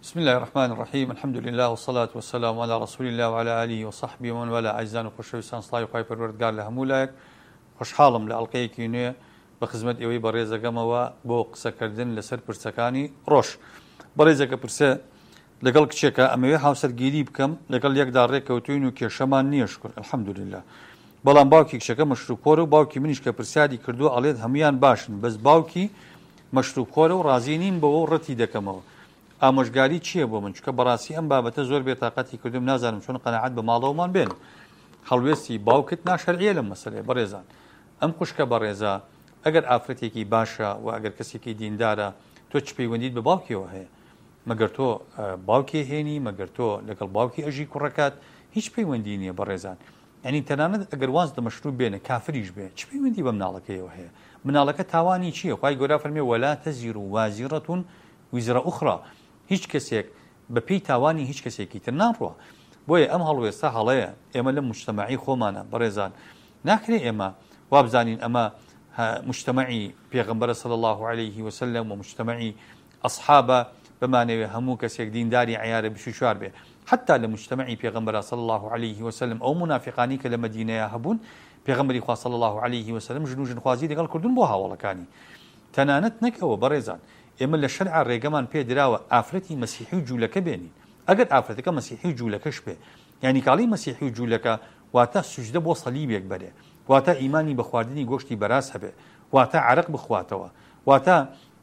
بسم الله الرحمن الرحيم الحمد لله والصلاة والسلام على رسول الله وعلى آله وصحبه ومن والاه عزيزان وخوشەویستان سڵاوی خوای پەروەردگار لە هەموو لایەک خۆشحاڵم لە ئەڵقەیەکی نوێ بە خزمەت ئێوەی بەڕێزەکەمەوە بۆ قسەکردن لەسەر پرسەکانی ڕۆژ. بەڕێزەکە پرسە لەگەڵ کچێکە ئەمەوێ هاوسەرگیری بکەم لەگەڵ یەکدا ڕێکەوتوین و کێشەمان نییە شکر الحەمدولله. بەڵام باوکی کچەکە مەشروبخۆرە و باوکی منیش کە پرسیاری کردووە ئەڵێت هەمویان باشن بەس باوکی مەشروبخۆرە و ڕازی نین بەوە ڕەتی دەکەمەوە. ئامۆژگاری چییە بۆ من چکە بەڕاستی ئەم بابەتە زۆر بێتاقەتی کردم نازانم چۆن قەناعەت بە ماڵەوەمان بێن. هەڵوێستی باوکت ناشەرعیە لەم مەسەلەیە بەڕێزان. ئەم خوشکە بەڕێزە ئەگەر ئافرەتێکی باشە و ئەگەر کەسێکی دیندارە تۆ چ پەیوەندیت بە باوکیەوە هەیە؟ مەگەر تۆ باوکی هێنی مەگەر تۆ لەگەڵ باوکی ئەژی کوڕەکات هیچ پەیوەندی نییە بەڕێزان. ئەنی تەنانەت ئەگەر واز دە مەشروب بێنە کافریش بێ چ پەیوەندی بە مناڵەکەیەوە هەیە؟ مناڵەکە تاوانی چییە؟ خوای گەورە فەرمێ وەلا تەزیر وازیرەتون ویزرە ئوخرا. هیچ کەسێک بەپێی تاوانی هیچ کەسێکی تر ناڕوە. بۆیە ئەم هەڵوێستا هەڵەیە ئێمە لە مجتەمەعی خۆمانە بەڕێزان ناکرێ ئێمە وابزانین ئەمە مجتەمەعی پێغەمبەرە صلی الله عليه وسلم و مجتەمەعی ئەصحابە بمانەوێ هەموو کەسێک دینداری عیارە 24 بێ. حتا لە مجتەمەعی پێغەمبەرە صلی الله عليه وسلم ئەو منافقانی کە لە مەدینەیە هەبوون پێغەمبەری خوا صلی الله عليه وسلم ژن و ژنخوازی لەگەڵ کردوون بۆ هاوڵەکانی. تەنانەت نەکەوە بەڕێزان ئێمە لە شەرع ڕێگەمان پێدراوە ئافرەتی مەسیحی و جوولەکە بێنین. ئەگەر ئافرەتەکە مەسیحی و جوولەکەش بێ یعنی کاڵی مەسیحی و جوولەکە واتە سوجدە بۆ سەلیبێک بەرێ، واتە ئیمانی بە خواردنی گۆشتی بەراز هەبێ، واتە عەرق بخواتەوە، واتە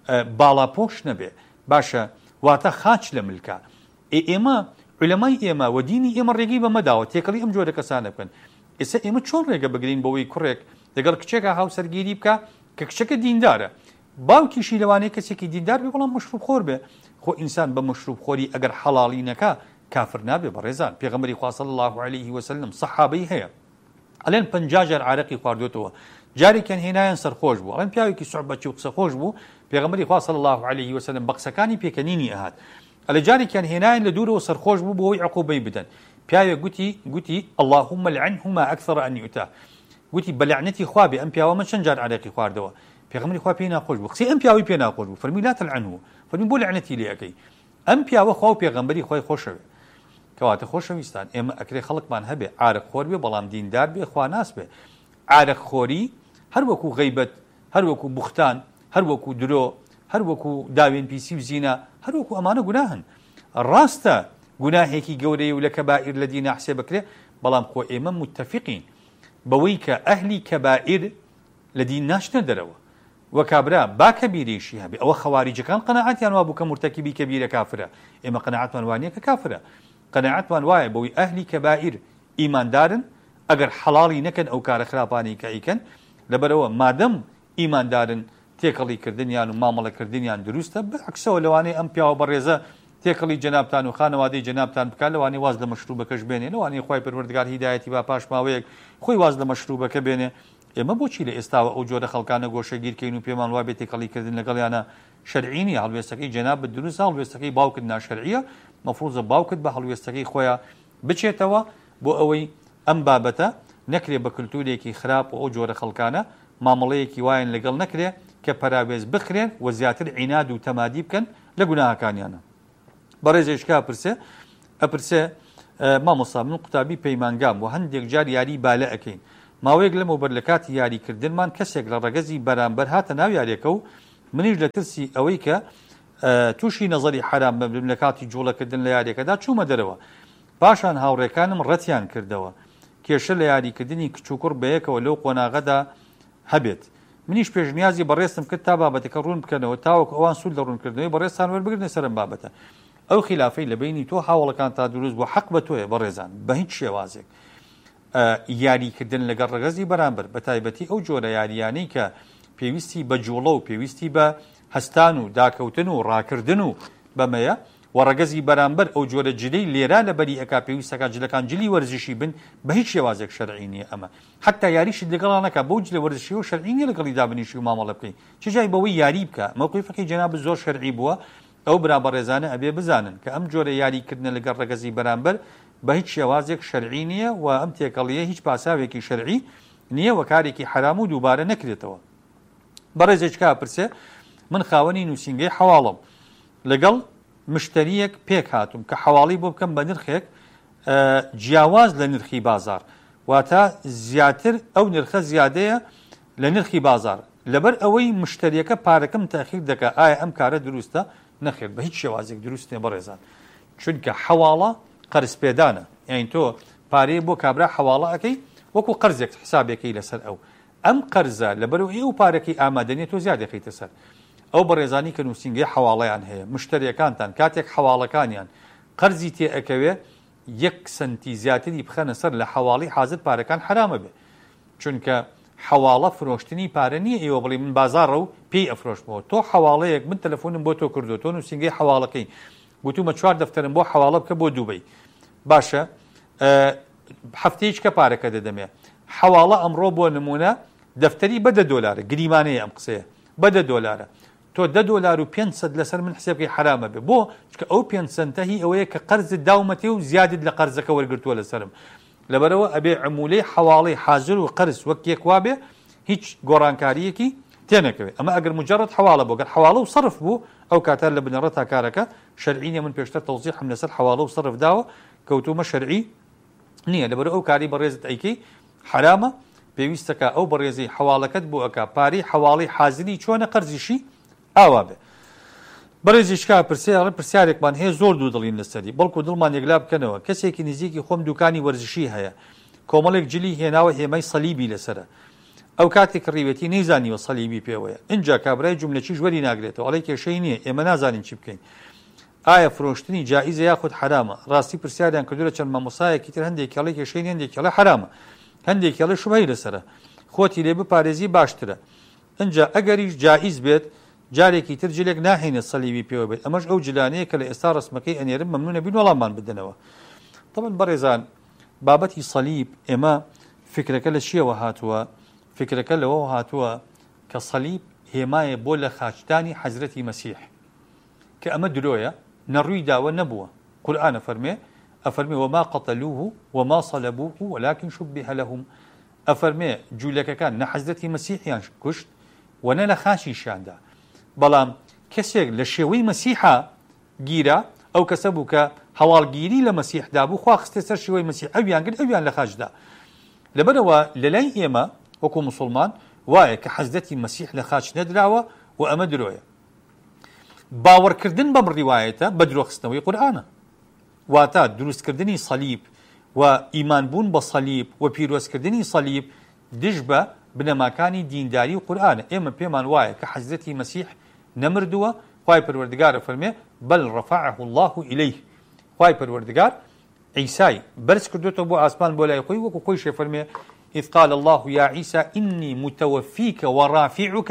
باڵاپۆش نەبێ، باشە واتە خاچ لە ملکە. ئێمە عولەمای ئێمە و دینی ئێمە ڕێگەی بەمەداوە تێکەڵی ئەم جۆرە کەسانە بکەن. ئێستا ئێمە چۆن ڕێگە بگرین بەوەی کوڕێک لەگەڵ کچێکە هاوسەرگیری بکە کە کچەکە دیندارە باوکیشی لەوانەیە کەسێکی دیندار بێ بەڵام مەشروبخۆر بێ. خۆ ئینسان بە مەشروبخۆری ئەگەر حەڵاڵی نەکا کافر نابێ بەڕێزان. پێغەمبەری خوا صلی الله عليه وسلم سەحابەی هەیە ئەڵێن 50 جار عارەقی خواردوێتەوە، جارێکیان هێنایان سەرخۆش بوو، ئەڵێن پیاوێکی سوحبەتی و قسەخۆش بوو، پێغەمبەری خوا صلی الله عليه وسلم بە قسەکانی پێکەنینی ئەهات. ئەلێ جارێکیان هێنایان لە دوورەوە سەرخۆش بوو بۆەوەی عقوبەی بدەن، پیاوێک گوتی اللهم لعنهما اكثر ان يؤتا، گوتی بەلعنەتی خوا بێ ئەم پیاوە من چەند جار عارەقی خواردەوە. پێغەمبەری خوا پێی ناخۆش بوو، قسەی ئەم پیاوەی پێ ناخۆش بوو، فەرمی لا تلعنه، فەرمی بۆ لعنەتی لێ ئەەکەی. ئەم پیاوە خوا و پێغەمبەری خۆی خۆشەوێ. کەواتە خۆشەویستان ئێمە ئەکرێ خەڵکمان هەبێ عارەقخۆر بێ بەڵام دیندار بێ خواناس بێ. عارەقخۆری هەر وەکو غەیبەت، هەر وەکو بوختان، هەر وەکو درۆ، هەر وەکو داوێن پیسی و زینە، هەر وەکو ئەمانە گوناهن. ڕاستە گوناهێکی گەورەیە و لە کەبائیر لە دینە حسێ بکرێ، بەڵام خۆ ئێمە متتەفیقین بەوەی کە ئەهلی کەبائیر لە دین ناشنە دەرەوە. وەکابرا با کەبیرێشی هەبێ. ئەوە خەواریجەکان قەناعەتیان وا بوو کە مرتەکیبی کەبیرە کافرە. ئێمە قەناعەتمان وانییە کە کافرە. قەناعەتمان وایە بەوەی ئەهلی کەبائیر ئیماندارن ئەگەر حەڵاڵی نەکەن ئەو کارە خراپانی کە ئیکەن، لەبەرەوە مادەم ئیماندارن تێکەڵی کردنیان و مامەڵەکردنیان دروستە. بەعکسەوە لەوانەیە ئەم پیاوە بەڕێزە تێکەڵی جەنابتان و خانەوادەی جەنابتان بکات، لەوانەیە واز لە مەشروبەکەش بێنێ، لەوانەیە خوای پەروەردگار هیدایەتی با پاش ماوەیەک خۆی واز لە مەشروبەکە بێنێ. ئێمە بۆچی لە ئێستاوە ئەو جۆرە خەڵکانە گۆشەگیرکەین و پێمان وا بێ تێکەڵیکردن لەگەڵیانە شەرعی نیە؟ هەڵوێستەکەی جەنابت دروستە، هەڵوێستەکەی باوکت ناشەرعیە، مەفروضە باوکت بە هەڵوێستەکەی خۆیان بچێتەوە بۆ ئەوەی ئەم بابەتە نەکرێ بە کللتورێکی خراپ و ئەو جۆرە خەڵکانە مامەڵەیەکی وایەن لەگەڵ نەکرێ کە پەراوێز بخرێن و زیاتر عیناد و تەمادی بکەن لە گوناهەکانیانە. بەڕێزێشکا ئەپرسێ مامۆستا من قوتابی پەیمانگام و هەندێک جار یاری بالە ئەەکەین. ماوەیەک لەمەوبەر لە کاتی یاریکردنمان کەسێک لە ڕەگەزی بەرامبەر هاتە ناو یاریەکە و منیش لە ترسی ئەوەی کە تووشی نەزەری حرام ببم لە کاتی جوڵەکردن لە یاریەکەدا چوومە دەرەوە. پاشان هاوڕێکانم ڕەتیان کردەوە کێشە لە یاریکردنی کچووکڕ بەیەکەوە لەو قۆناغەدا هەبێت. منیش پێشنیازی بەڕێستم کرد تا بابەتەکە ڕوون بکەنەوە تاوەکو ئەوان سوود لە ڕوونکردنەوەی بەڕێستان وەربگرنە سەرم بابەتە. ئەو خلافەی لە بینی تۆ هاوڵەکان تا دروست بۆ حەق بە تۆیە بەڕێزان بە هیچ شێوازێک. یاریکردن لەگەڵ ڕەگەزی بەرامبەر بە تایبەتی ئەو جۆرە یاریانەی کە پێویستی بە جوڵە و پێویستی بە هەستان و داکەوتن و ڕاکردن و بەمەیە و ڕەگەزی بەرامبەر ئەو جۆرە جلەی لێرا لە بەری ئەکا پێویستەکە جلەکان جلی وەرزشی بن بە هیچ شێوازێک شەرعی نییە. ئەمە حتا یاریشت لەگەڵا نەکا بەو جلە وەرزشی و شەرعی نییە لەگەڵی دابنیشی و مامەڵە بکەین. چ جای بەوەی یاری بکە؟ مەوقیفەکەی جەناب زۆر شەرعی بووە. ئەو برا بەڕێزانە ئەبێ بزانن کە ئەم جۆرە یاریکردنە لەگەڵ ڕەگەزی بەرامبەر بە هیچ شێوازێک شەرعی نییە و ئەم تێکەڵیە هیچ پاساوێکی شەرعی نییە و کارێکی حرام و دووبارە نەکرێتەوە. بەڕێزێکا پرسێ من خاوەنی نووسینگەی حەواڵم لەگەڵ مشتریەک پێک هاتووم کە حواڵی بۆ بکەم بە نرخێک جیاواز لە نرخی بازار واتە زیاتر ئەو نرخە زیادەیە لە نرخی بازار لەبەر ئەوەی مشتریەکە پارەکەم تاخیر دەکات ئایا ئەم کارە دروستە نەخێت بە هیچ شێوازێک دروست نیە بەڕێزان چونکە حواڵە قەرزپێدانە یعنی تۆ پارەیە بۆ کابرا حواڵە ئەەکەی وەکو قەرزێک حسابێکی لەسەر ئەم قەرزە لەبەرەوە ئێوە پارەکەی ئامادەنێت تۆ زیاد دەخیتە سەر ئەو بەڕێزانی کە نووسنگی حواڵەیان هەیە مشتریەکانتان کاتێک حواڵەکانیان قەرزی تێ ئەکەوێ 1 سنتی زیاتری بخەنە سەر لە حواڵی حازر پارەکان حرامە بێ چونکە حواڵە فرۆشتنی پارە نییە ئێوە بڵێ من بازارڕە و پێی ئەفرۆشتمەوە تۆ حواڵەیەک من تەلەفۆنم بۆ تۆ کردو تۆ نووسنگی حواڵەکەی گوتومە 4 دەفتەرم بۆ حواڵە بکە بۆ دووبەی باشە هەفتەیەک کە پارەکە دەدەمێ حواڵە ئەمڕۆ بۆ نمونە دەفتەری بە $10 گریمانەیە ئەم قسەیە بە $10 تۆ $10.05 لەسەر من حسابی حرامە بێ بۆ چکە ئەو 5 سنتە هی ئەوەیە کە قەرزت داومەتێ و زیادت لە قەرزەکە وەرگرتووە لەسرم لەبەرەوە ئەبێ عمولەی حواڵەی حاضر و قەرز وەک یەک وابێ هیچ گۆڕانکاریەکی تێنەکەوێت ئەمە ئەگەر مجرد حواڵە بۆ گەر حواڵە و صرف بوو ئەو کاتە لە بنەڕەت تا کارەکە شەرعینە من پێشتر تەوزیحم لەسەر حواڵە و صرف داوە کەوتومە شەرعی نییە لەبەر ئەو کاری بەڕێزت ئەیکەی حرامە پێویستەکە ئەو بەڕێزی حواڵەکەت بۆ ئەکا پارەی حواڵی حازری چۆنە قەرزیشی ئاوا بێ بەڕێزیشکا پرسیارێکمان هەیە زۆر دوو دڵین لەسەری بەڵکو دڵمان یەکلا بکەنەوە کەسێکی نزیکی خۆم دوکانی وەرزشی هەیە کۆمەڵێک جلی هێناوە هێمای سەلیبی لەسرە ئەو کاتێک ڕیوەتی نەیزانیوە سەلیبی پێوەیە اینجا کابرای جوملەکی ژوەری ناگرێتەوە ئەڵێ کێشەی نییە ئێمە نازانین چی بکەین ئایا فرۆشتنی جائیزە یاخود حرامە ڕاستی پرسیاریان کردووە چەند مامۆسایەکی تر هەندێک کێڵی کێشەی هەندێک کێڵە حرامە هەندێک کێڵە شوبهەی لەسرە خۆتی لێ بپارێزی باشترە اینجا ئەگەریش جائیز بێت جارێکی تر جلێک ناهێنێت سەلیبی پێوە بێت ئەمەش ئەو جلانەیە کە لە ئێستا ڕسمەکەی ئەنێرم مەمنونە بین وەڵاممان بدەنەوە طبعا بەڕێزان بابەتی سەلیب ئێمە فکرەکە لە چیەوە هاتووە فکرەکە لەوە هاتووە کە سەلیب هێمایە بۆ لە خاچدانی حەزرەتی مەسیح کە ئەمە درۆیە نەڕووی داوە نەبووە قورئان ئەفەرمێ وما قەتەلوه وما صەلەبوه ولكن شُبِّهَ لهم ئەفەرمێ جوولەکەکان نە حەزرەتی مەسیحیان کوشت و نە لە خاچیشیاندا بەڵام کەسێک لە شێوەی مەسیحا گیرە ئەو کەسە بوو کە هەواڵگیری لە مەسیحدا بوو خوا خستێ سەر شێوەی مەسیح ئەویان کرد ئەویان لە خاچدا لەبەرەوە لەلای ئێمە وەکو مسلمان وایە کە حەزرەتی مەسیح لە خاچ نەدراوە و ئەمە درۆیە باوەڕکردن بەم ڕیوایەتە بە درۆخستنەوەی قورئانە واتە دروستکردنی سەلیب و ئیمانبوون بە سەلیب و پیرۆزکردنی سەلیب دژ بە بنەماکانی دینداری و قورئانە ئێمە پێمان وایە کە حەزرەتی مەسیح نەمردووە خوای پەروەردگارە فەرمێ بەل ڕەفەعەه الله ئیلەیه خوای پەروەردگار عیسای بەرز کردوێتەوە بۆ ئاسمان بۆ لای خۆی وەکو خۆی فەرمێ إذ قال الله يا عيسى إني متوفيك ورافعك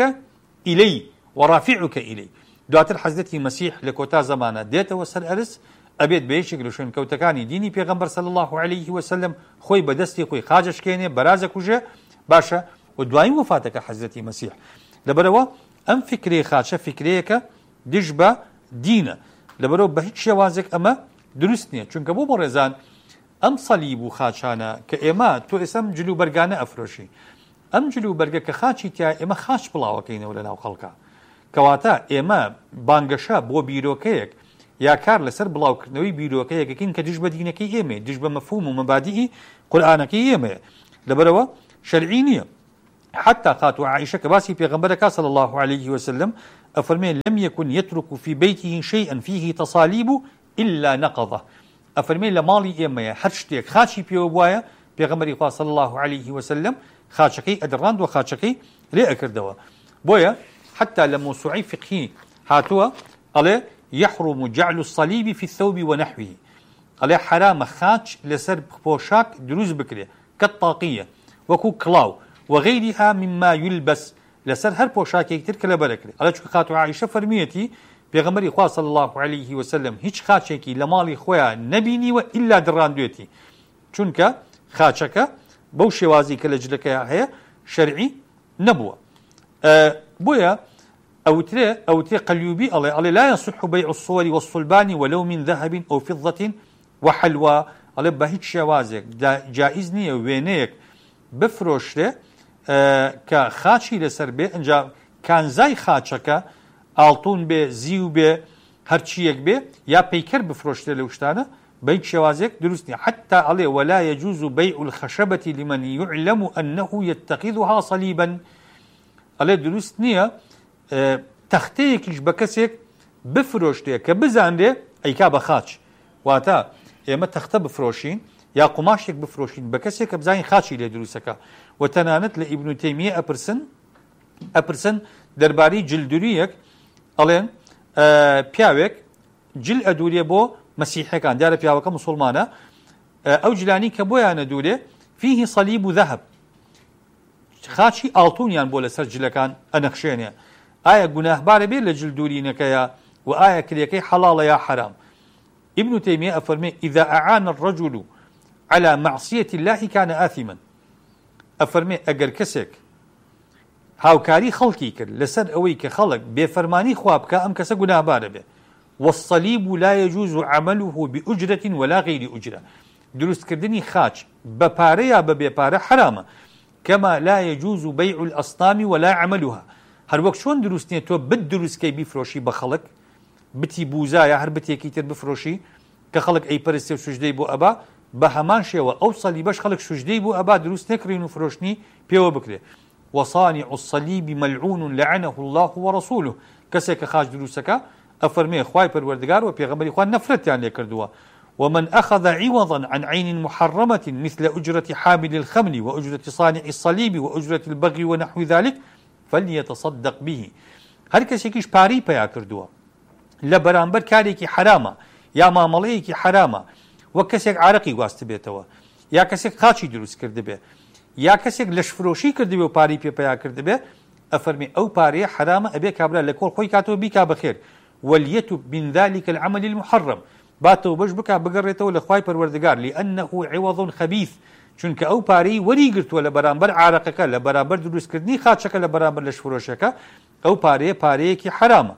إلي دواتر حەزرەتی مەسیح لە کۆتا زەمانە دێتەوە سەر ئەرز ئەبێت بەیەکێک لە شوێنکەوتەکانی دینی پێغەمبەر صلی الله عليه وسلم خۆی بەدەستی خۆی خاجەشکێنێ بەرازە کوژێ باشە و دوایین وفاتەکە حەزرەتی مەسیح لەبەرەوە ئەم فکرێ خاچە فکرەیەکە دژ بە دینە لەبەرەوە بە هیچ شێوازێک ئەمە دروست نییە چونکە بۆ ڕێزان ئەم سەلیب و خاچانە کە ئێمە تۆ ئێسم جلو بەرگانە ئەفرۆشی ئەم جلو بەرگە کە خاچی تیا ئێمە خاچ بڵاوەکەینەوە لە ناو خەڵکە کەواتە ئێمە بانگەشە بۆ بیرۆکەیەک یا کار لەسەر بڵاوکردنەوەی بیرۆکەیەکەکەین کە دژ بە دینەکەی ئێمێ دژ بە مەفهوم و مەبادیئی قورئانەکەی ئێمەیە لەبەرەوە شەرعی نییە حتى خاتو عائشة كباسي في غنبرك صلى الله عليه وسلم أفرمي لم يكن يترك في بيته شيئا فيه تصاليب إلا نقضه أفرمي لمالي إيمايا هرشتيك خاتشي بيوبوايا في غنبرك صلى الله عليه وسلم خاتشكي أدراند وخاتشكي لأكردوا بويا حتى لموسوعي فقهي هاتوا عليه يحرم جعل الصليب في الثوب ونحوه عليه حرام خاتش لسر بوشاك دروز بكري كالطاقية وكو كلاو وغيرها مما يلبس لسر هر پوشاکی تر کله برکره الا چون خاتو عائشه فرمیتی پیغمبر خدا صلی الله علیه و سلم هیچ خاچکی لمالی خویا نبینی و الا دراندویتی چونکه خاچکه بو شوازی کله جلکه هي شرعي نبوه بويا او تري قليوبي الله لا يصح بيع الصور والصلبان ولو من ذهب او فضه وحلوى الله به هیچ شوازک جائز نیه وینیک بفروشه کە خاچی لەسەر بێ ئەنجا کانزای خاچەکە ئاڵتون بێ زیو بێ هەرچیەک بێ یا پەیکەر بفرۆشتێ لەو شتانە بەیک شێوازێک دروست نییە حتى ئەڵێ ولا يجوز بيع الخشبة لمن يعلم أنه يتخذها صليبا ئەڵێ دروست نییە تەختەیەکیش بە کەسێک بفرۆشتێ کە بزانرێ ئەیکا بە خاچ واتە ئێمە تەختە بفرۆشین یا قوماشێک بفرۆشین بە کەسێک کە بزانین خاچی لێ دروستەکە و تەنانەت لە ئیبن تەیمیە ئەپرسن دەربارەی جلدوریەک ئەڵێن پیاوێک جل ئەدورێ بۆ مەسیحەکان دیارە پیاوەکە موسڵمانە ئەو جلانی کە بۆیانە دوورێ فيه صليب ذهب خاچی ئاڵتونیان بۆ لەسەر جلەکان ئەنەخشێنێ ئایا گوناهبارە بێت لە جلدورینەکەیە و ئایا کرێکەی حەڵاڵە یا حرام ابن تيمية أفرمي إذا أعان الرجل على معصية الله كان آثما أفرمي أجر كسك هاوكاري خلقي كر لسر أويك خلق بفرماني خوابك أم كسا قناه باربه والصليب لا يجوز عمله بأجرة ولا غير أجرة دروست كردني خاچ بپاره يا ببپاره حرامه كما لا يجوز بيع الأصنام ولا عملها هر وقت شون دروستني تو بد دروست كي بفروشي بخلق بتی بوزایە هەر بتێکی تر بفرۆشی کە خەڵک ئەی پەرستێ و سوژدەی بۆ ئەبا بە هەمان شێوە ئەو سەلیبەش خەڵک سوژدەی بۆ ئەبا دروست نەکڕین و فرۆشتنی پێوە بکرێ وصانع الصليب ملعون لعنه الله ورسوله کەسێک کە خاچ دروستەکە ئەفەرمێ خوای پەروەردگار و پێغەمبەری خوا نەفرەتیان لێ کردووە ومن أخذ عوضا عن عين محرمة مثل أجرة حامل الخمل وأجرة صانع الصليب وأجرة البغي ونحو ذلك فليتصدق به هەر کەسێکیش پارەی پیا کردووە لە بەرامبەر کارێکی حرامە یا مامەڵەیەکی حرامە وەک کەسێک عارەقی گواست بێتەوە یا کەسێک خاچی دروست کردبێ یا کەسێک لەش فرۆشی کردبێ و پارەی پێپیا کردبێ ئەفەرمی ئەو پارەیە حرامە ئەبێ کابرا لە کۆڵ خۆی کاتەوە بیکا بەخێر وليتب من ذلك العمل المحرم باتەوە بەش بکا بگەڕێتەوە لە خوای پەروەردگار لأنه عوض خبيث چونکە ئەو پارەی وەریگرتووە لە بەرامبەر عارەقەکە لە بەرامبەر دروستکردنی خاچەکە لە بەرامبەر لەش فرۆشەکە ئەو پارەیە پارەیەکی حرامە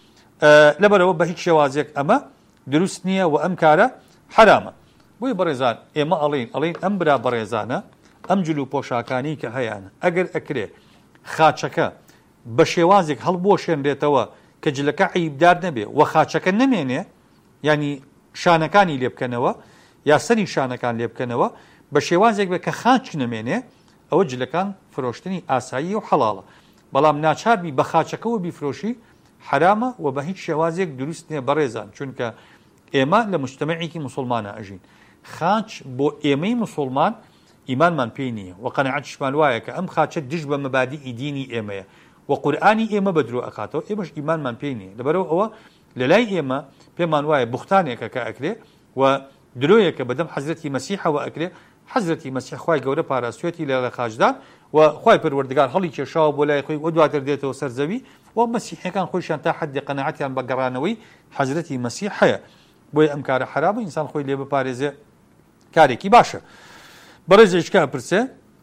لەبەرەوە بە هیچ شێوازێک ئەمە دروست نییە و ئەم کارە حرامە بۆی بەڕێزان ئێمە ئەڵێن ئەم برا بەڕێزانە ئەم جلو پۆشاکانی کە هەیەە ئەگەر ئەکرێ خاچەکە بە شێوازێک هەڵبۆشێنرێتەوە کە جلەکە عیبدار نەبێ و خاچەکە نەمێنێ ینی شانەکانی لێ بکەنەوە یا سەری شانەکان لێ بکەنەوە بە شێوازێک بێ کە خاچ نەمێنێ ئەوە جلەکان فرۆشتنی ئاسایی و حەڵاڵە بەڵام ناچاربی بە خاچەکەەوە بیفرۆشی حرامە و بە هیچ شێوازێک دروست نییە بەڕێزان چونکە ئێمە لە مجتەمەعێکی موسڵمانە ئەژین خاچ بۆ ئێمەی موسڵمان ئیمانمان پێی نییە و قەنەعەتیشمان وایە کە ئەم خاچە دژ بە مەبادیئی دینی ئێمەیە و قورئانی ئێمە بەدرۆ ئەکاتەوە ئێمەش ئیمانمان پێی نییە لەبەرەوە ئەوە لە لای ئێمە پێمان وایە بوختانێکە کە ئەکرێ و درۆیەکە بەدەم حەزرەتی مەسیحەوە ئەکرێ حەزرەتی مەسیح خوای گەورە پاراستوێتی لە خاچدان و خوای پەروەردگار هەڵی کێشاوە بۆ لای خۆی و دواتر دێتەوە سەرزەوی و مەسیحەکان خۆیشان تا حەدی قەنەعەتیان بە گەڕانەوەی حەزرەتی مەسیح هەیە بۆیە ئەم کارە حرامە ئینسان خۆی لێ بپارێزێ کارێکی باشە بەڕێزێکە ئەپرسێ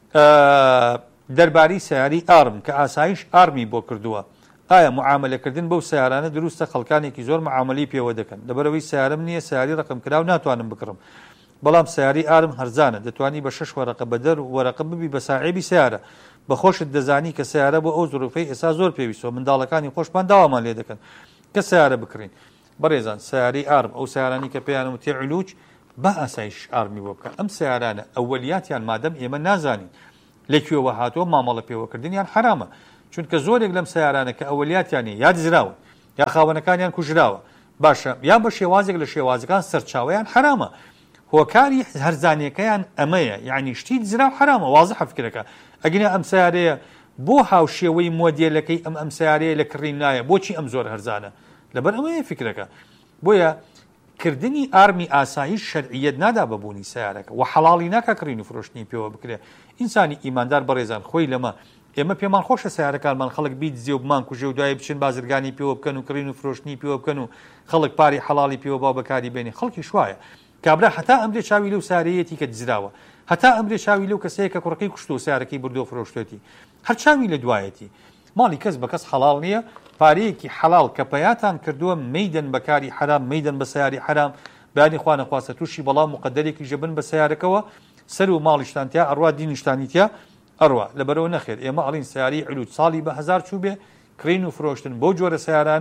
دەربارەی سیاری ئارم کە ئاسایش ئارمی بۆ کردووە ئایا معاملەکردن بەو سیارانە دروستە خەڵکانێکی زۆر معاملەی پێوە دەکەن لەبەرەوەی سیارم نییە سیاری ڕقم کراو ناتوانم بکڕم بەڵام سیاری ئارم هەرزانە دەتوانی بە 6 وەرەقە بەدەر وەرەقە ببی بە ساعێبی سیارە بەخۆشت دەزانی کە سیارە بۆ ئەو زۆرفەی ئێستا زۆر پێویستەوە منداڵەکانی خۆشمان داوامان لێ دەکەن کە سیارە بکڕین بەڕێزان سیاری ئارم ئەو سیارانی کە پێیانم وتێ علوچ بە ئاسایش ئارمی بۆ بکەن ئەم سیارانە ئەوەلیاتیان مادەم ئێمە نازانین لەکوێوە هاتووە مامەڵە پێوەکردنیان حرامە چونکە زۆرێک لەم سیارانە کە ئەوەلیاتیانی یا دزراون یا خاوەنەکانیان کوژراوە باشە یا بە شێوازێک لە شێوازەکان سەرچاوەیان حرامە هۆکاری هەرزانیەکەیان ئەمەیە یعنی شتی دزرا حرامە واضحە فکرەکە ئەگەنە ئەم سیارەیە بۆ هاوشێوەی مۆدێلەکەی ئەم سیارەیە لە کڕین نایە بۆچی ئەم زۆر هەرزانە لەبەر ئەمەیە فکرەکە بۆیە کردنی ئارمی ئاسایش شەرعیەت نادا بەبوونی سیارەکە و حەڵاڵی ناکە کڕین و فرۆشتنی پێوە بکرێ ئینسانی ئیماندار بەڕێزان خۆی لەمە ئێمە پێمان خۆشە سیارەکانمان خەڵک بیت زیێ و بمان کوژێ و دوای بچین بازرگانی پێوە بکەن و کڕین و فرۆشتنی پێوە بکەن و خەڵک پاری حەڵاڵی پێوە با بەکاری بێنێ خەڵکی شوایە کابرا هەتا ئەمرێ چاوی لەو سارەیەتی کە دزراوە هەتا ئەمرێ چاوی لەو کەسەیە کە کوڕەکەی کوشتۆ سیارەکەی بردۆ فرۆشتێتی هەر چاوی لە دوایەتی ماڵی کەس بە کەس حەڵاڵ نییە پارەیەکی حەڵاڵ کە پەیاتان کردووە مەیدەن بەکاری حرام مەیدەن بە سیاری حرام بەیانی خوا نەخواستە تووشی بەڵام مقەدەرێکی ژەبن بە سیارەکەەوە سەر و ماڵیشتانتیا ئەڕوا دینیشتانیتیا ئەڕوا لەبەرەوە نەخێر ئێمە ئەڵین سیاری علوت ساڵی بە 1000 چوو بێ کڕین و فرۆشتن بۆ جۆرە سیارانە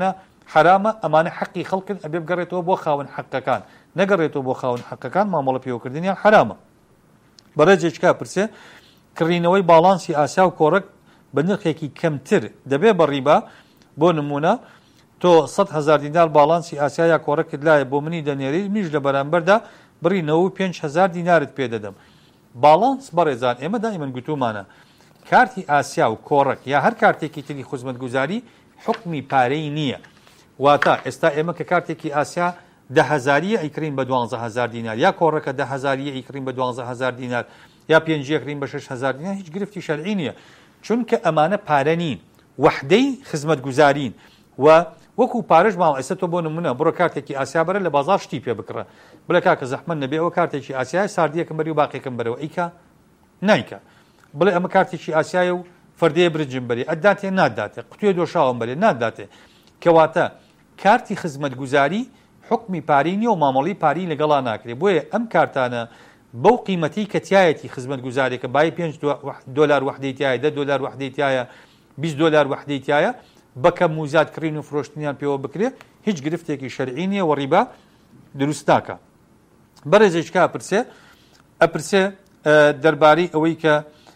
حرامە ئەمانە حەقی خەڵکن ئەبێ بگەڕێتەوە بۆ خاوەن حەقەکان نەگەڕێتەوە بۆ خاوەن حەقەکان مامەڵە پێوەکردنیان حرامە. بەڕێزێکا پرسێ کڕینەوەی باڵانسی ئاسیا و کۆڕک بە نرخێکی کەمتر دەبێ بە ڕیبا بۆ نمونە تۆ 100,000 دینار باڵانسی ئاسیا کۆڕەکت لایە بۆ منی دەنێری میش لە بەرامبەردا بڕینەوە 5,000 دینارت پێ دەدەم. باڵانس بەڕێزان ئێمە دائیمەن گوتومانە کارتی ئاسیا و کۆڕک یا هەر کارتێکی تری خزمەتگوزاری حکمی پارەی نییە. واتە ئێستا ئێمە کە کارتێکی ئاسیا 10,000 ئەیکرین بە 12,000 دینار یا کۆڕەکە 10,000 ئەیکرین بە 12,000 دینار یا 5 ئەکرین بە 6,000 دینار هیچ گرفتی شەرعی نییە چونکە ئەمانە پارە نین وحدەی خزمەتگوزارین و وەکو پارەش ماوە ئێستا تۆ بۆ نمونە بڕۆ کارتێکی ئاسیا بەرە لە بازار شتی پێ بکڕە بڵێ کاکە زەحمەت نەبێ ئەوە کارتێکی ئاسیای ساردیەکەم بەری و باقیەکەم بەرەوە ئیکە نایکە بڵێ ئەمە کارتێکی ئاسیایە و فەردەیە برنجم بەری ئەداتێ ناداتێ قوتوێ دۆشاوم بەرێ ناداتێ کەواتە کارتی خزمەتگوزاری حکمی پاری نیە و مامەڵی پاری لەگەڵا ناکرێت بۆیە ئەم کارتانە بەو قیمەتی کە تایەتی خزمەتگوزارێکە بای $5 وحدەی تایە $10 وحدەی تایە $20 وحدەی تایە بەکە موزات کڕین و فرۆشتنیان پێوە بکرێ هیچ گرفتێکی شەرعی نیە و ڕیبا دروست ناکە. بەڕێزێکا ئەپرسێ دەربارەی ئەوەی کە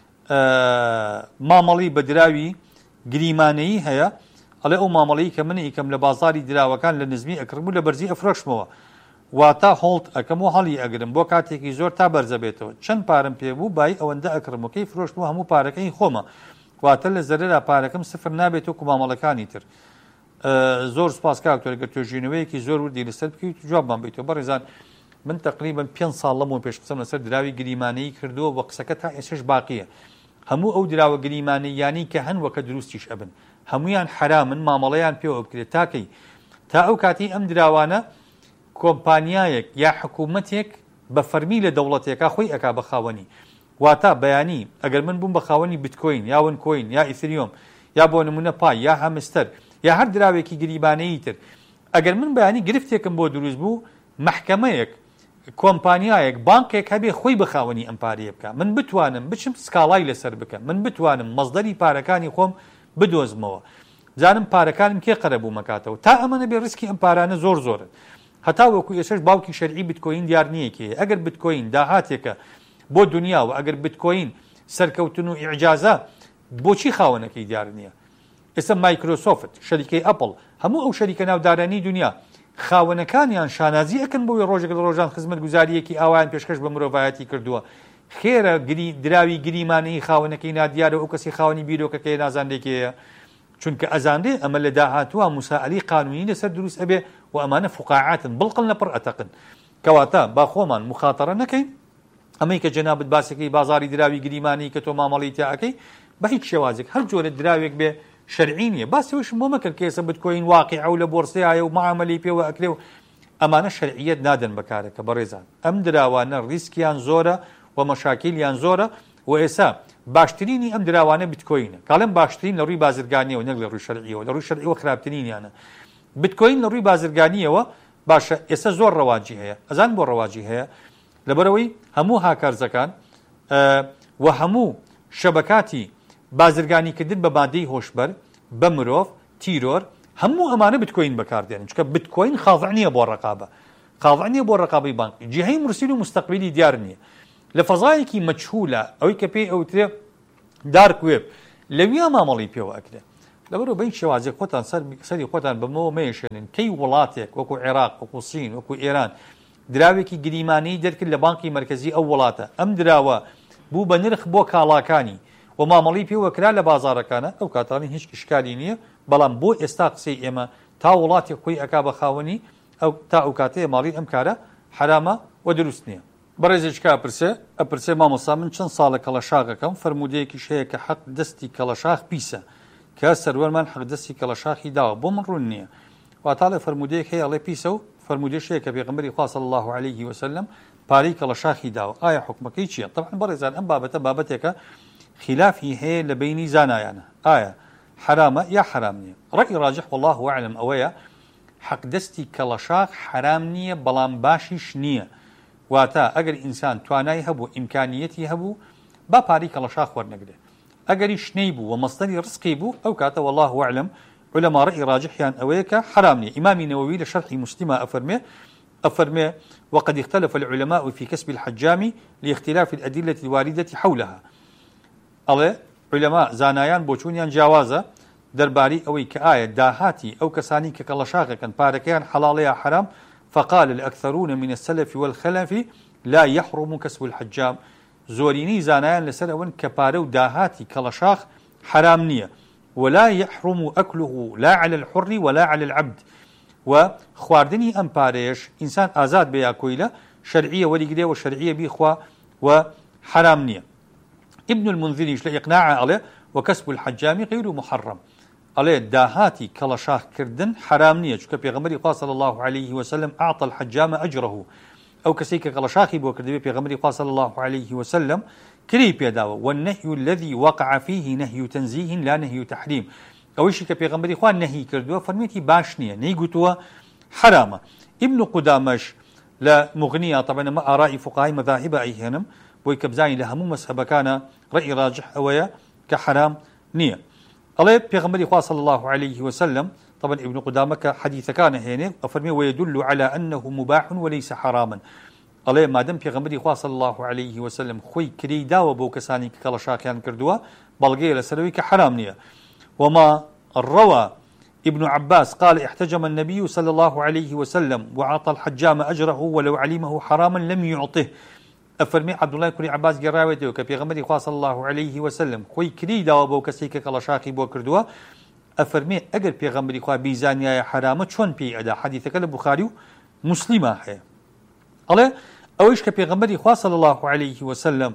مامەڵی بە دراوی گریمانەیی هەیە ئەڵێ ئەو مامەڵەیی کە من ئیکەم لە بازاری دراوەکان لە نزمی ئەکرم و لە بەرزی ئەفرۆشمەوە واتە هۆڵت ئەەکەم و هەڵی ئەگرم بۆ کاتێکی زۆر تا بەرزە بێتەوە چەند پارەم پێبوو بای ئەوەندە ئەکرمەکەی فرۆشتمەوە هەموو پارەکەی خۆمە واتە لە زەرەرا پارەکەم سفر نابێت و مامەڵەکانی تر. زۆر سپاس کاکتۆرگە توێژینەوەیەکی زۆر وردی لەسەر بکەیت جوابمان بیتەوە. بەڕێزان من تقریبا 5 ساڵ لەمەوە پێش قسەم لەسەر دراوی گریمانەیی کردووە بە قسەکە تا ئێسش باقیە. هەموو ئەو دراوە گریمانەیانی کە هەن وەکە دروستیش ئەبن هەمویان حرامن مامەڵەیان پێوە بکرێت تاکەی تا ئەو کاتی ئەم دراوانە کۆمپانیایەک یا حکوومەتێک بە فەرمی لە دەوڵەتێکا خۆی ئەکا بە خاوەنی واتە بەیانی ئەگەر من بووم بە خاوەنی بیتکۆین یا ونکۆین یا ئیثریۆم یا بۆ نمونە پای یا هەمستەر یا هەر دراوێکی گریمانەیی تر ئەگەر من بەیانی گرفتێکم بۆ دروست بوو محکەمەیەک کۆمپانیایەک بانکێک هەبێ خۆی بە خاوەنی ئەم پارەیە بکە من بتوانم بچم سکاڵای لەسەر بکەم من بتوانم مەزدەری پارەکانی خۆم بدۆزمەوە زانم پارەکانم کێ قەرە بوو مەکاتەوە تا ئەمەنە بێ ڕسکی ئەم پارانە زۆر زۆرن هەتا وەکو ئێسش باوکی شەرعی بیتکۆین دیار نییەکێ ئەگەر بیتکۆین داهاتێکە بۆ دنیا و ئەگەر بیتکۆین سەرکەوتن و ئیعجازە بۆچی خاوەنەکەی دیار نییە. ئێستا مایکرۆسۆفت شەریکەی ئەپڵ هەموو ئەو شەریکە ناودارانی دنیا خاوەنەکانیان شانازی ئەکەن بۆی ڕۆژێک لە ڕۆژان خزمەتگوزاریەکی ئاوایان پێشکەش بە مرۆڤایەتی کردووە خێرە دراوی گریمانەی خاوەنەکەی نادیارە ئەو کەسی خاوەنی بیرۆکەکەی نازانێکەیە چونکە ئەزانێ ئەمە لە داهاتووە موسائلی قانونی لەسەر دروست ئەبێ و ئەمانە فوقاعاتن بڵقن لە پڕ ئەتەقن کەواتە با خۆمان مخاتەرە نەکەین ئەمەی کە جەنابەت باسەکەی بازاری دراوی گریمانی کە تۆ مامەڵی تیاکەی بە هیچ شێوازێک هەر جۆرە دراوێک بێ شەرعی نییە باسیەوەشم بۆ مەکرد کە ئێستا بتکۆین واقیع و لە بۆرسایە و معامەلی پێوە ئەکرێ و ئەمانە شەرعیەت نادەن بەکارەکە بەڕێزان ئەم دراوانە ریسکیان زۆرە و مەشاکیلیان زۆرە و ئێستا باشترینی ئەم دراوانە بیتکۆینە کاڵم باشترین لە ڕووی بازرگانیەوە نەک لە ڕووی شەرعیەوە لە ڕووی شەرعیەوە خراپترینیانە بیتکۆین لە ڕووی بازرگانیەوە باشە ئێستا زۆر ڕەواجی هەیە ئەزان بۆ ڕەواجی هەیە لەبەرەوەی هەموو هاکارزەکان و هەموو شەبەکاتی بازرگانیکردن بە مادەی هۆشبەر بە مرۆڤ تیرۆر هەموو ئەمانە بیتکۆین بەکاردێنن چونکە بیتکۆین خاضع نییە بۆ ڕقابە خاضع نییە بۆ ڕقابەی بانکی جیهەی مرسیل و مستەقبیلی دیار نییە لە فەزایەکی مەجهولە ئەوەی کە پێی ئەوترێ دارک وێب لەویا مامەڵی پێوە ئەکرێ لەبەرەوە بەین شێوازێک خۆتان سەری خۆتان بەمەوە مەیەشێنن کەی وڵاتێک وەکو عێراق وەکو سین وەکو ئێران دراوێکی گریمانەی دەرکرد لە بانکی مرکزی ئەو وڵاتە ئەم دراوە بوو بە نرخ بۆ کاڵاکانی و مامەڵی پێوەکرا لە بازارەکانە ئەو کاتانی هیچ کشکالی نییە بەڵام بۆ ئێستا قسەی ئێمە تا وڵاتی خۆی ئەکا بە خاوەنی ئەو تا ئەو کاتەیە ماڵی ئەم کارە حرامە و دروست نییە. بەڕێزێکا ئەپرسێ مامۆستا من چەند ساڵە کەڵەشاغەکەم فرموودەیەکی شەیە کە حەق دەستی کەڵەشاخ پیسە کە سەروەرمان حەق دەستی کەڵەشاخی داوە بۆ من ڕوون نییە واتا لە فرموودەیەک هەیە ئەڵێ پیسە و فرموودەیەک کە پێغەمبەری خوا صلی الله علیه وسلم پارەی کەڵەشاخی داوە ئایا حکمەکەی چییە؟ طبعا بەڕێزان ئەم بابەتە بابەتێکە خلافی هەیە لە بینی زانایانە ئایا حرامە یا حرام نییە ڕەئی ڕاجح والله أعلم ئەوەیە حەق دەستی کەڵەشاخ حرام نییە بەڵام باشیش نییە واتە ئەگەر ئینسان توانای هەبوو ئیمکانیەتی هەبوو با پارەی کەڵەشاخ وەرنەگرێت ئەگەری شنەی بوو و مەستەری ڕزقی بوو ئەو کاتە والله أعلم علماء رأي راجحيان أويك حرامني. إمام النووي لشرح مسلمة أفرمي وقد اختلف العلماء في كسب الحجام لاختلاف الأدلة الواردة حولها. الله علماء زانایان بۆچوونیان جیاوازە دەربارەی ئەوەی کە ئایا داهاتی ئەو کەسانی کە کەڵەشاغەکەن پارەکەیان حەڵاڵەیە حرام. فقال الأكثرون من السلف والخلف لا يحرم كسب الحجام. زۆرینەی زانایان لەسەر ئەوەن کە پارە و داهاتی کەڵەشاغ حرام نییە. ولا يحرم أكله لا على الحر ولا على العبد. و خواردنی ئەم پارەیەش ئینسان ئازاد بە یاکۆیلە شەرعیە وەریگرێ و شەرعیە بیخوا و حرام نییە. ابن المنذريش لإقناع عليه وكسب الحجام غير محرم. عليه داهاتي كلاشاخ كردن حرام نية. شو كبيغمري قال صلى الله عليه وسلم أعطى الحجام أجره. أو كسيك كلاشاخي بو كردبي بيغمري قال صلى الله عليه وسلم كريب يداوى. والنهي الذي وقع فيه نهي تنزيه لا نهي تحريم. أو شيء كبيغمري قال نهي كردوا فرميتي باشنية نيقتوا حرامة. ابن قدامش لا مغنية طبعا ما آراء فقهاء مذاهب أيهنم ويكبزاني لهمو مسحبه كان رأي راجح أويا كحرام نية. الله بيغمري خواه صلى الله عليه وسلم طبعا ابن قدامة حديث كان هنا أفرمي ويدل على أنه مباح وليس حراما. الله ما دام بيغمري خواه صلى الله عليه وسلم خوي كريدا وبوكساني كالشاكيان كردوا بلغي لسروي كحرام نية. وما روى ابن عباس قال احتجم النبي صلى الله عليه وسلم وعطى الحجام أجره ولو علمه حراما لم يعطه. أفرمي عبد الله كوني عباس جراوته وكبيغمري خواه صلى الله عليه وسلم خوي كريدا وبو كسيك كالشاقي بو كردوا أفرمي أجر بيغمري خواه بيزانيا حرامة شون بي أدا حديثك البخاري مسلمة هي الله أويش كبيغمري خواه صلى الله عليه وسلم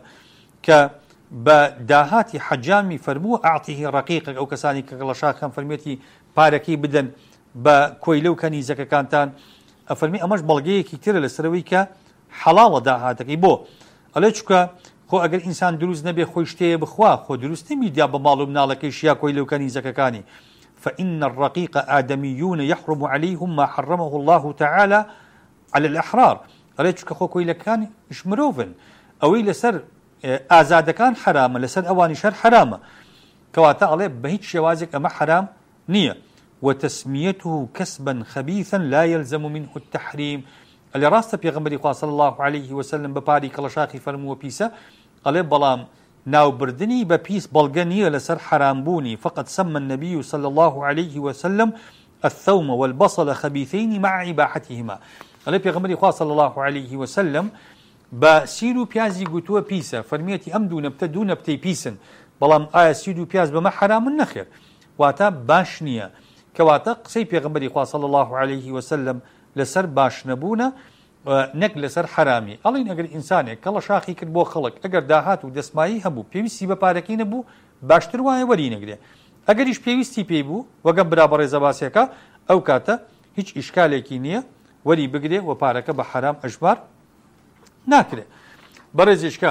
كبداهات حجامي فرمو أعطيه رقيقك أو كساني كالشاقي فرميتي باركي بدن بكويلو كاني زكا كانتان أفرمي أمش بلغيه كتير لسروي حەڵاڵە داهاتەکەی بۆ ئەلێ چکە خۆ ئەگەر ئینسان دروست نەبێ خۆی شتەیە بخوا خۆ دروست نەمیدیا بە ماڵ و مناڵەکەی شیا کۆی لەو کەنیزەکەکانی. فإن الرقيق آدميون يحرم عليهم ما حرمه الله تعالى على الأحرار. ئەلێ چکە خۆ کۆیلەکان شمرۆڤن ئەوەی لەسەر ئازادەکان حرامە لەسەر ئەوانی شەر حرامە کەواتە ئەڵێ بە هیچ شێوازێک ئەمە حرام نییە. وتسميته كسبا خبيثا لا يلزم منه التحريم. اللي راسته بيغمبري خواه صلى الله عليه وسلم بباري كلاشاخي فرمو بيسا قال بلام ناو بردني ببيس بلغنية لسر حرامبوني فقد سمى النبي صلى الله عليه وسلم الثوم والبصل خبيثين مع إباحتهما. قال بيغمبري خواه صلى الله عليه وسلم بسيرو بيازي قوتوا بيسا فرميتي أمدو نبتدو نبتي بيسن بلام آية سيرو بياز بما حرام النخير واتا باشنية كواتا قسي بيغمبري خواه صلى الله عليه وسلم لسر باش نبونا نەک لەسەر حرامی. ئەڵین ئەگەر ئینسانێک کەڵەشاخی کرد بۆ خەڵک ئەگەر داهات و دەسمایی هەبوو پێویستی بە پارەکەی نەبوو باشتر وایە وەری نەگرێ. ئەگەریش پێویستی پێی بوو وەگەم برا بە ڕێزە باسیەکە ئەو کاتە هیچ ئیشکالێکی نییە وەری بگرێ و پارەکە بە حرام ئەژبار ناکرێ. بەڕێزیشکە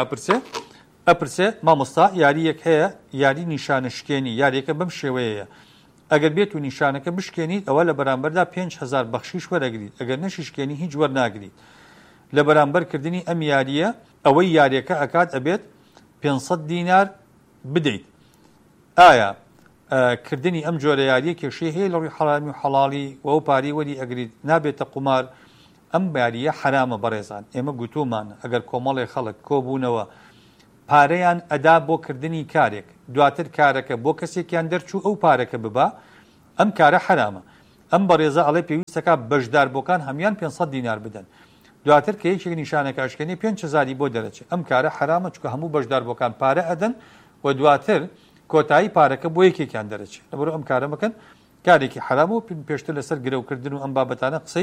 ئەپرسێ مامۆستا یاریەک هەیە یاری نیشانەشکێنی یاریەکە بەم شێوەیەیە ئەگەر بێت و نیشانەکە بشکێنیت ئەوە لە بەرامبەردا 5,000 بەخشیش وەرەگریت ئەگەر نەشیشکێنی هیچ وەرناگریت. لە بەرامبەرکردنی ئەم یاریە ئەوەی یاریەکە ئەکات ئەبێت 500 دینار بدەیت. ئایا کردنی ئەم جۆرە یاریە کێشەی هەیە لە ڕووی حەرامی و حەڵاڵی و ئەو پارەی وەری ئەگریت نابێتە قومار. ئەم یاریە حرامە بەڕێزان. ئێمە گوتومانە ئەگەر کۆمەڵی خەڵک کۆبوونەوە پارەیان ئەدا بۆ کردنی کارێک دواتر کارەکە بۆ کەسێکیان دەرچوو ئەو پارەکە ببا ئەم کارە حرامە. ئەم بەڕێزە ئەڵێ پێویستەکە بەشداربووەکان هەمیان 500 دینار بدەن دواتر کە یەکێک نیشانەکە ئەشکێنی 5,000 بۆ دەرەچێت ئەم کارە حرامە چکە هەموو بەشداربووەکان پارە ئەدەن و دواتر کۆتایی پارەکە بۆ یەکێکیان دەرەچێت. لەبەرەوە ئەم کارە مەکەن کارێکی حرام و پێشتر لەسەر گرەوکردن و ئەم بابەتانە قسەی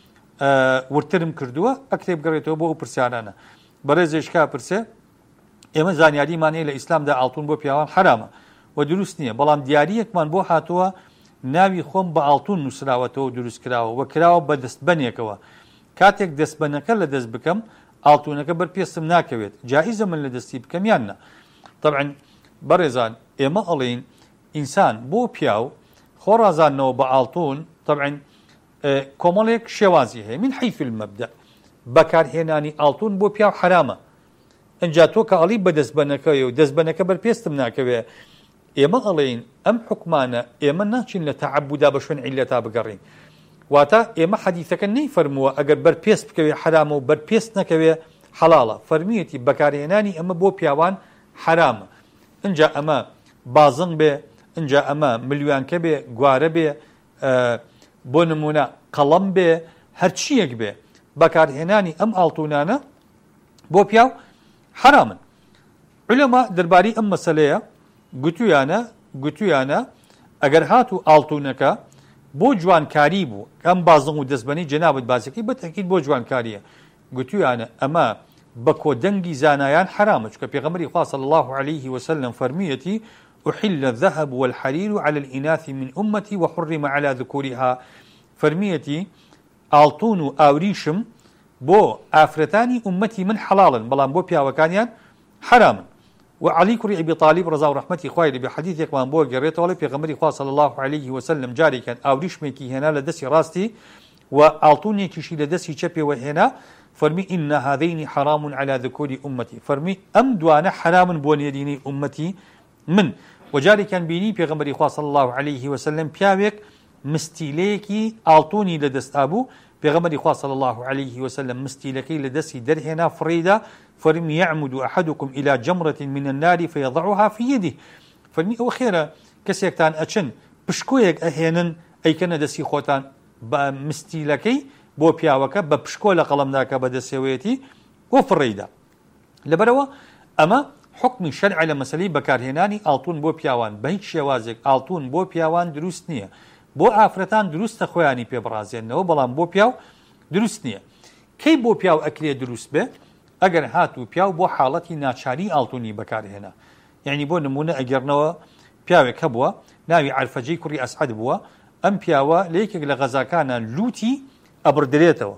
ورترم کردووە ئەکتێ بگەڕێتەوە بۆ ئەو پرسیارانە. بەڕێزێشکا پرسێ ئێمە زانیاریمانەیە لە ئیسلامدا ئاڵتون بۆ پیاوان حرامە و دروست نییە بەڵام دیاریەکمان بۆ هاتووە ناوی خۆم بە ئاڵتون نووسراوەتەوە دروست کراوە و کراوە بە دەستبەنێکەوە کاتێک دەستبەنەکە لە دەست بکەم ئاڵتونەکە بەرپێستم ناکەوێت جائیزە من لە دەستی بکەم یان نە. طبعا بەڕێزان ئێمە ئەڵێن ئینسان بۆ پیاو خۆڕازانەوە بە ئاڵتون طبعا کۆمەڵێک شێوازی هەیە من حیث المەبدە بەکارهێنانی ئاڵتون بۆ پیاو حرامە. ئەنجا تۆ کە ئەڵی بە دەستبەنەکەی و دەستبەنەکە بەرپێستم ناکەوێ ئێمە ئەڵێن ئەم حکمانە ئێمە ناچین لە تەعەبودا بە شوێن عیلەتا بگەڕین واتە ئێمە حەدیثەکە نەیفەرمووە ئەگەر بەرپێست بکەوێ حرامە و بەرپێست نەکەوێ حەڵاڵە فەرمیەتی بەکارهێنانی ئەمە بۆ پیاوان حرامە اینجا ئەمە بازنگ بێ اینجا ئەمە ملیوانکە بێ گوارە بێ بۆ نمونە قەڵەم بێ هەرچیەک بێ بەکارهێنانی ئەم ئاڵتونانە بۆ پیاو حرامن علەما دەربارەی ئەم مەسەلەیە گوتویانە ئەگەر هاتوو ئاڵتونەکە بۆ جوانکاری بوو ئەم بازنگ و دەستبەنی جەنابەت باسەکەی بەتەکید بۆ جوانکاریە گوتویانە ئەمە بە کۆدەنگی زانایان حرامە چونکە پێغەمبەری خوا صلی الله عليه وسلم فەرمیەتی أحل الذهب والحرير على الإناث من أمتي وحرم على ذكورها فەرمیەتی ئاڵتون و ئاوریشم بۆ ئافرەتانی ئومەتی من حەڵاڵن بەڵام بۆ پیاوەکانیان حرامن وعلي كري أبي طالب رضا ورحمتي خوایە بحديثێکمان بۆ گەڕێتەوە پێغەمبەری خوا صلی الله عليه وسلم جارێکیان ئاوریشمێکی هێنا لە دەستی ڕاستی و ئاڵتونێکیشی لە دەستی چەپێوە هێنا فەرمی إن هذين حرام على ذكور أمتي فەرمی ئەم دوانە حرامن بۆ نێرینەی ئومەتی من وجارێکیان بینی پێغەمبەری خوا صلی الله عليه وسلم پیاوێک مستیلەیەکی ئاڵتونی لە دەستا بوو پێغەمبەری خوا صلی الله عليه وسلم مستیلەکەی لە دەستی دەرهێنا فڕیدا فەرمی يعمد أحدكم إلى جمرة من النار فيضعها في يده فەرمی ئەوە خێرە کەسێکتان ئەچن پشکۆیەک ئەهێنن ئەیکەنە دەستی خۆتان بە مستیلەکەی بۆ پیاوەکە بە پشکۆ لە قەڵەمداکە بە دەسێوێتی بۆ فڕیدا لەبەرەوە ئەمە حکمی شەرع لە مەسەلەی بەکارهێنانی ئاڵتون بۆ پیاوان بە هیچ شێوازێک ئاڵتون بۆ پیاوان دروست نییە بۆ ئافرەتان دروستە خۆیانی پێبڕازێنەوە بەڵام بۆ پیاو دروست نییە کەی بۆ پیاو ئەکرێ دروست بێ ئەگەر هاتوو پیاو بۆ حاڵەتی ناچاری ئاڵتونی بەکارهێنا یعنی بۆ نمونە ئەگەرنەوە پیاوێک هەبووە ناوی عەرفەجەی کوڕی ئەسعەد بووە ئەم پیاوە لە یەکێک لە غەزاکانە لوتی ئەبڕدرێتەوە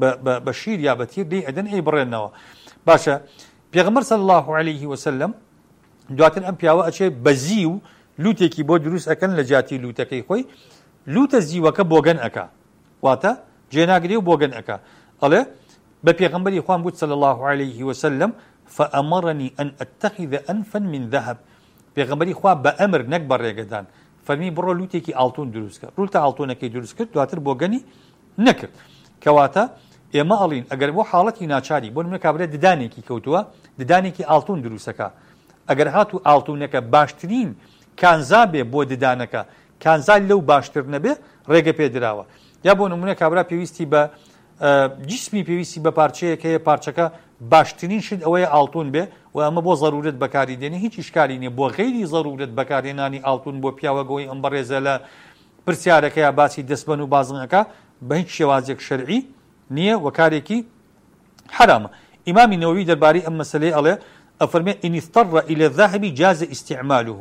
بە شیر یا بە تیر دەی ئەدەن ئەی بڕێنەوە باشە پێغەمبەر صلی الله عليه وسلم دواتر ئەم پیاوە ئەچێ بەزی و لوتێکی بۆ دروست ئەکەن لە جاتی لوتەکەی خۆی لوتە زیوەکە بۆگەن ئەکا واتە جێناگرێ و بۆگەن ئەکا ئەڵێ بە پێغەمبەری خوان بوت صلی الله عليه وسلم فأمرني أن أتخذ أنفا من ذهب پێغەمبەری خوا بە ئەمر نەک بە ڕێگەدان فەرمی بڕۆ لوتێکی ئاڵتون دروست کرد ڕوتە ئاڵتونەکەی دروست کرد دواتر بۆگەنی نەکرد کەواتە ئێمە ئەڵین ئەگەر بۆ حاڵەتی ناچاری بۆ نمونە کابرا ددانێکی کەوتووە ددانێکی ئاڵتون دروستەکە ئەگەر هاتوو ئاڵتونەکە باشترین کانزا بێ بۆ ددانەکە کانزا لەو باشتر نەبێ ڕێگە پێدراوە یا بۆ نمونە کابرا پێویستی بە جسمی پێویستی بە پارچەیەک هەیە پارچەکە باشترین شت ئەوەیە ئاڵتون بێ و ئەمە بۆ ضرورەت بەکاری دێنی هیچ ئیشکالی نییە بۆ غەیری ضرورەت بەکارهێنانی ئاڵتون بۆ پیاوەگەوەی ئەم بەڕێزە لە پرسیارەکە یا باسی دەستبەن و بازنەکە بە هیچ شێوازێک شەرعی نییە وەکارێکی حرامە ئیمامی نەوەوی دەربارەی ئەم مەسەلەی ئەڵێ ئەفەرمێ إن اضطر إلى الذهب جاز استعماله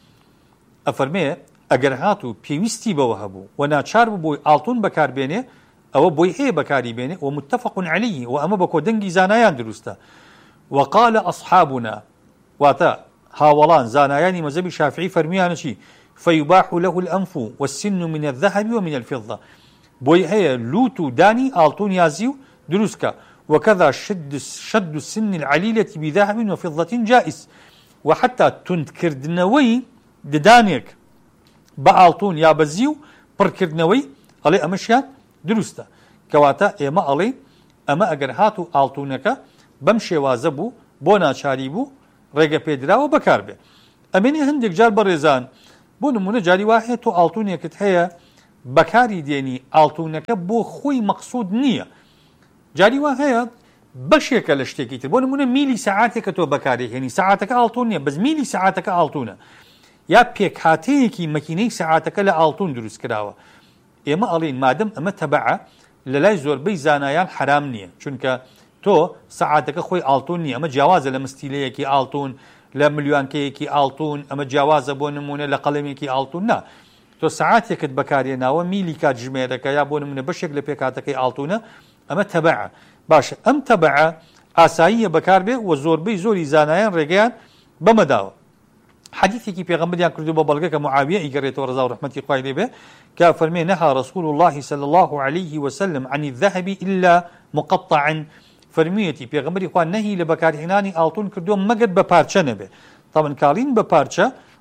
ئەفەرمێ ئەگەر هاتوو پێویستی بەوە هەبوو و ناچار بوو بۆی ئاڵتون بەکاربێنێ ئەوە بۆی هەیە بەکاری بێنێ و متفق عليه و ئەمە بە کۆدەنگی زانایان دروستە وقال أصحابنا واتە هاوڵان زانایانی مەذهبی شافعی فەرمیانە چی فيباح له الأنف والسن من الذهب ومن الفضة بۆی هەیە لوت و دانی ئاڵتون یازی و دروستکە وكذا شد السن العليلة بذهب وفضة جائز وحتى تندکردنەوەی ددانێک بە ئاڵتون یا بە زی و پڕکردنەوەی ئەڵێ ئەمەشیان دروستە کەواتە ئێمە ئەڵێ ئەمە ئەگەر هاتوو ئاڵتونەکە بەم شێوازە بوو بۆ ناچاری بوو ڕێگە پێدراوە بەکار بێ ئەمێنێ هەندێک جار بەڕێزان بۆ نمونە جاری وا هەیە تۆ ئاڵتونێکت هەیە بەکاری دێنی ئاڵتونەکە بۆ خۆی مەقسوود نییە جاری وا هەیە بەشێکە لە شتێکی تر بۆ نمونە میلی سەعاتێکە تۆ بەکارهێنی سەعاتەکە ئاڵتون نییە بەس میلی سەعاتەکە ئاڵتونە یا پێکهاتەیەکی مەکینەی سەعاتەکە لە ئاڵتون دروست کراوە ئێمە ئەڵێن مادەم ئەمە تەبعە لە لای زۆربەی زانایان حرام نییە چونکە تۆ سەعاتەکە خۆی ئاڵتون نییە ئەمە جیاوازە لە مستیلەیەکی ئاڵتون لە ملیوانکەیەکی ئاڵتون ئەمە جیاوازە بۆ نمونە لە قەڵەمێکی ئاڵتون نا تۆ سەعاتێکت بەکارهێناوە میلی کات ژمێرەکە یا بۆ نمونە بەشێک لە پێکهاتەکەی ئاڵتونە ئەمە تەبعە باشە ئەم تەبعە ئاساییە بەکار بێ و زۆربەی زۆری زانایان ڕێگەیان بەمەداوە حديثي پیغمبر کردو با بلگه که معاویه ایگریت و رضا و رحمتی خواه لیبه که فرمی نهى رسول الله صلى الله عليه وسلم عن الذهب إلا مقطعا فرمیتی پیغمبری خواه نهی لبکارهنانی آلتون کردو مگد بپارچه نبه طبعا کالین بپارچه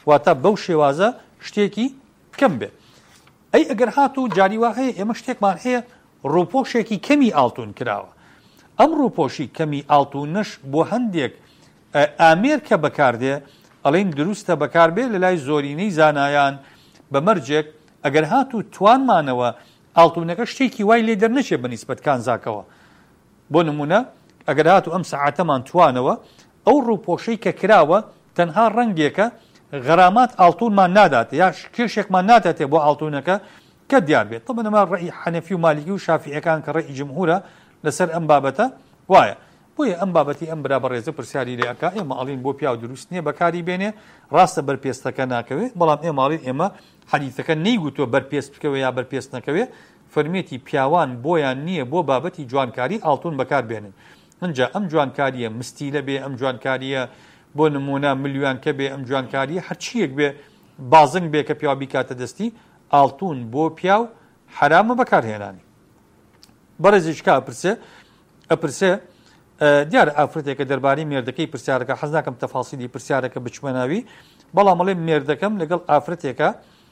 واتە بەو شێوازە شتێکی کەم بێ. ئەی ئەگەر هاتوو جاریوا هەیە ئێمە شتێکمان هەیە ڕووپۆشێکی کەمی ئاڵتون کراوە. ئەم ڕووپۆشی کەمی ئاڵتونەش بۆ هەندێک ئامێر کە بەکاردێ ئەڵێن دروستە بەکاربێ لە لای زۆرینەی زانایان بەمەرجێک ئەگەر هاتوو توانمانەوە ئاڵتونەکە شتێکی وای لێ دەرنەچێ بەنیسبەت کانزاکەوە. بۆ نمونە ئەگەر هاتوو ئەم سەعاتەمان توانەوە ئەو ڕووپۆشەی کە کراوە تەنها ڕەنگێکە غەرامات ئاڵتونمان ناداتێ یا کێشێکمان ناداتێ بۆ ئاڵتونەکە کە دیار بێت. طبعا ئەمە ڕێی حەنەفی و مالیکی و شافعیەکان کە ڕێی جمهورە لەسەر ئەم بابەتە وایە. بۆیە ئەم بابەتی ئەم برا بەڕێزە پرسیاری لێ ئەکا ئێمە ئەڵین بۆ پیا و دروست نییە بەکاری بێنێ ڕاستە بەرپێستەکە ناکەوێت بەڵام ئێماڵین ئێمە حەدیثەکە نەیگوتووە بەرپێست بکەوێ یا بەرپێست نەکەوێ فەرمێتی پیاوان بۆیان نییە بۆ بابەتی جوانکاری ئاڵتون بەکار بێنن. اینجا ئەم جوانکاریە مستیلە بێ ئەم جوانکاریە بۆ نمونە ملیۆنکە بێ ئەم جوانکاریە هەرچیەک بێ بازنگ بێ کە پیاوی کاتە دەستی ئاڵتون بۆ پیاو حرامە بەکارهێنانی. بەڕێزیشکا ئەپرسێ دیارە ئافرەتێکە دەربارەی مێردەکەی پرسیارەکە حەز ناکەم تەفاسیلی پرسیارەکە بچمە ناوی بەڵام ئەڵێ مێردەکەم لەگەڵ ئافرەتێکە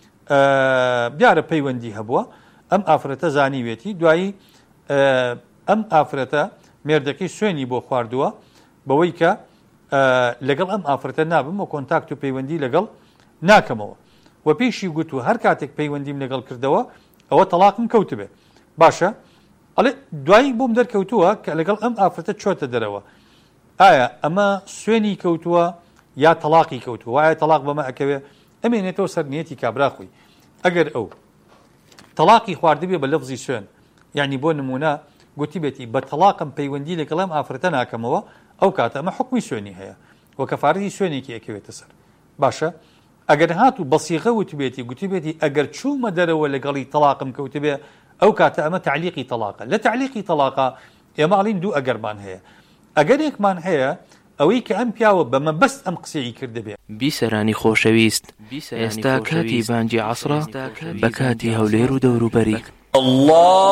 دیارە پەیوەندی هەبووە ئەم ئافرەتە زانیوێتی دوایی ئەم ئافرەتە مێردەکەی سوێنی بۆ خواردووە بەوەی کە لەگەڵ ئەم ئافرەتە نابم و کۆنتاکت و پەیوەندی لەگەڵ ناکەمەوە و پێشی گوت و هەر کاتێک پەیوەندیم لەگەڵ کردەوە ئەوە تەلاقم کەوت بێ باشە ئەڵێ دوایی بۆم دەرکەوتووە کە لەگەڵ ئەم ئافرەتە چۆتە دەرەوە ئایا ئەمە سوێنی کەوتووە یا تەلاقی کەوتووە وایە تەلاق بەمە ئەکەوێ ئەمێنێتەوە سەر نیەتی کابراخۆی ئەگەر ئەو تەلاقی خواردبێ بە لەفزی سوێن یعنی بۆ نمونە گوتی بێتی بە تەلاقم پەیوەندی لەگەڵ ئەم ئافرەتە ناکەمەوە ئەو کاتە ئەمە حکمی سوێنی هەیە و کەفارەتی سوێنێکی ئەکەوێتە سەر باشە ئەگەر هاتوو بەسیغە وتبێتی گوتی بێتی ئەگەر چوومە دەرەوە لەگەڵی تەلاقم کەوتبێ ئەو کاتە ئەمە تعلیقی تەلاقە لە تعلیقی تەلاقە ئێمە ئەڵین دوو ئەگەرمان هەیە ئەگەرێکمان هەیە ئەوەی کە ئەم پیاوە بەمە بەست ئەم قسەی کردبێ. بیسەرانی خۆشەویست ئێستا کاتی بانگی عەسرە بە کاتی هەولێر و دەوروبەری